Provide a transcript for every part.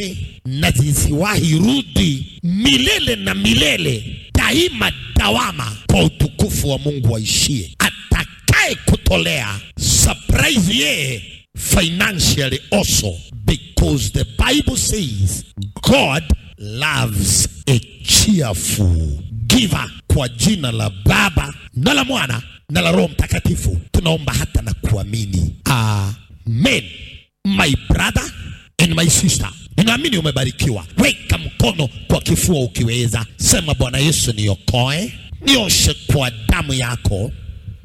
zote na zisiwahi rudi milele na milele, daima dawama, kwa utukufu wa Mungu aishie, atakaye kutolea surprise ye financially also, because the Bible says God loves a cheerful giver. Kwa jina la Baba na la Mwana na la Roho Mtakatifu tunaomba hata na kuamini, amen. My brother and my sister, ninaamini umebarikiwa. Weka mkono kwa kifua ukiweza, sema Bwana Yesu niokoe, nioshe kwa damu yako,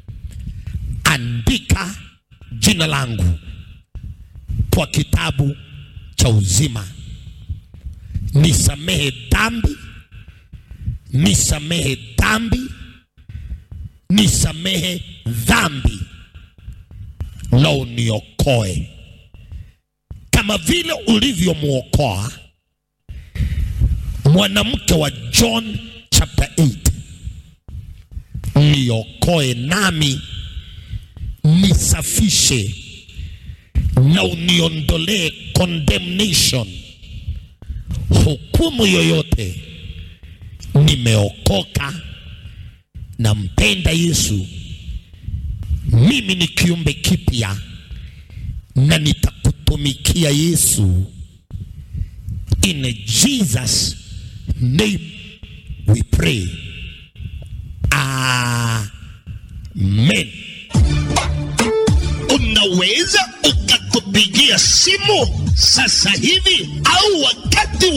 andika jina langu kwa kitabu cha uzima, nisamehe dhambi, nisamehe dhambi, nisamehe dhambi, na uniokoe kama vile ulivyomuokoa mwanamke wa John chapter 8. Niokoe nami nisafishe na uniondolee condemnation, hukumu yoyote. Nimeokoka, nampenda Yesu, mimi ni kiumbe kipya na nitakutumikia Yesu. In Jesus name we pray, amen. Unaweza ukakupigia simu sasa hivi au wakati